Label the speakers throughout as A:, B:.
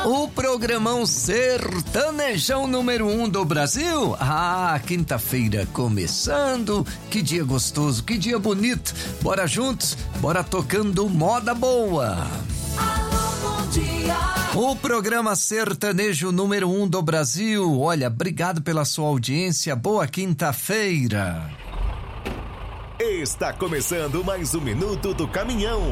A: O programão sertanejão número 1 do Brasil. Quinta-feira começando. Que dia gostoso, que dia bonito. Bora juntos, bora tocando moda boa.
B: Alô, bom dia.
A: O programa sertanejo número 1 do Brasil. Olha, obrigado pela sua audiência. Boa quinta-feira.
C: Está começando mais um Minuto do Caminhão.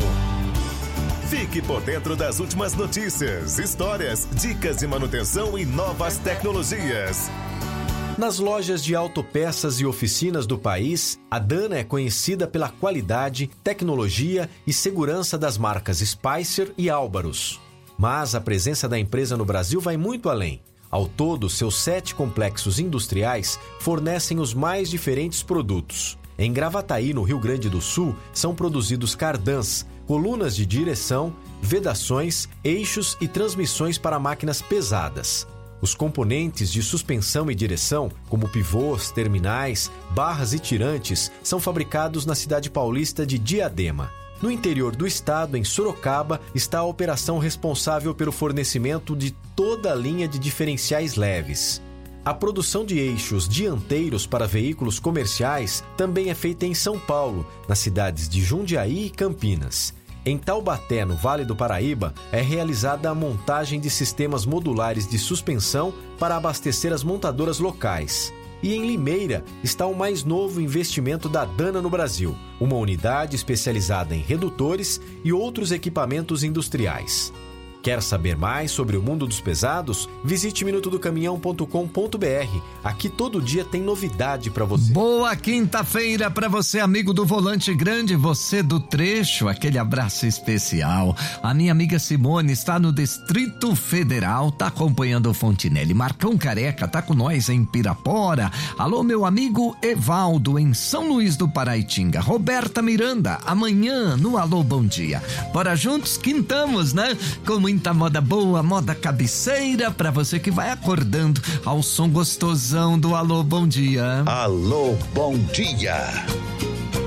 C: Fique por dentro das últimas notícias, histórias, dicas de manutenção e novas tecnologias.
D: Nas lojas de autopeças e oficinas do país, a Dana é conhecida pela qualidade, tecnologia e segurança das marcas Spicer e Álvaros. Mas a presença da empresa no Brasil vai muito além. Ao todo, seus 7 complexos industriais fornecem os mais diferentes produtos. Em Gravataí, no Rio Grande do Sul, são produzidos cardãs, colunas de direção, vedações, eixos e transmissões para máquinas pesadas. Os componentes de suspensão e direção, como pivôs, terminais, barras e tirantes, são fabricados na cidade paulista de Diadema. No interior do estado, em Sorocaba, está a operação responsável pelo fornecimento de toda a linha de diferenciais leves. A produção de eixos dianteiros para veículos comerciais também é feita em São Paulo, nas cidades de Jundiaí e Campinas. Em Taubaté, no Vale do Paraíba, é realizada a montagem de sistemas modulares de suspensão para abastecer as montadoras locais. E em Limeira está o mais novo investimento da Dana no Brasil, uma unidade especializada em redutores e outros equipamentos industriais. Quer saber mais sobre o mundo dos pesados? Visite minutodocaminhão.com.br. Aqui todo dia tem novidade para você.
A: Boa quinta-feira para você, amigo do volante grande, você do trecho, aquele abraço especial. A minha amiga Simone está no Distrito Federal, tá acompanhando o Fontinelli. Marcão Careca tá com nós em Pirapora. Alô, meu amigo Evaldo em São Luís do Paraitinga. Roberta Miranda, amanhã no Alô Bom Dia. Bora juntos, quintamos, né? Com muita moda boa, moda cabeceira pra você que vai acordando ao som gostosão do Alô Bom Dia.
E: Alô Bom Dia.